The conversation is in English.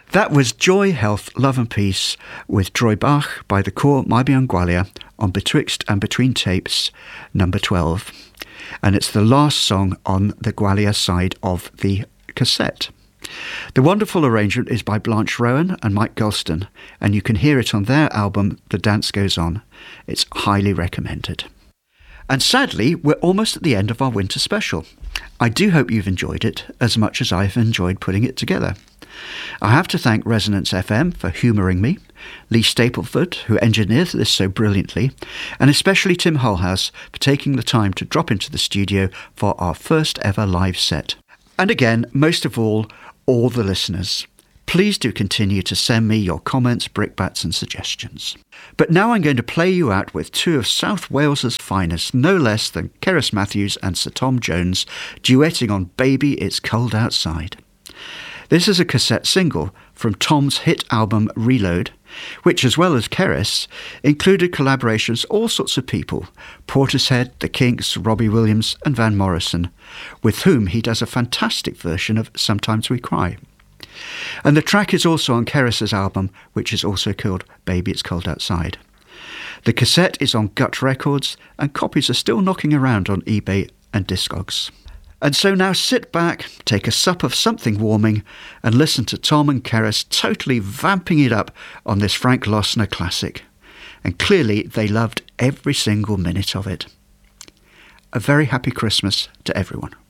That was Joy, Health, Love and Peace with Droy Bach by the Cor Maibion Gwalia on Betwixt and Between Tapes, number 12. And it's the last song on the Gwalia side of the cassette. The wonderful arrangement is by Blanche Rowan and Mike Gulston, and you can hear it on their album The Dance Goes On. It's highly recommended. And sadly, we're almost at the end of our winter special. I do hope you've enjoyed it as much as I've enjoyed putting it together. I have to thank Resonance FM for humouring me, Lee Stapleford, who engineered this so brilliantly, and especially Tim Hullhouse for taking the time to drop into the studio for our first ever live set. And again, most of all the listeners. Please do continue to send me your comments, brickbats and suggestions. But now I'm going to play you out with two of South Wales's finest, no less than Cerys Matthews and Sir Tom Jones, duetting on Baby It's Cold Outside. This is a cassette single from Tom's hit album Reload, which, as well as Cerys, included collaborations with all sorts of people, Portishead, The Kinks, Robbie Williams and Van Morrison, with whom he does a fantastic version of Sometimes We Cry. And the track is also on Cerys's album, which is also called Baby It's Cold Outside. The cassette is on Gut Records, and copies are still knocking around on eBay and Discogs. And so now sit back, take a sup of something warming, and listen to Tom and Cerys totally vamping it up on this Frank Loessner classic. And clearly they loved every single minute of it. A very happy Christmas to everyone.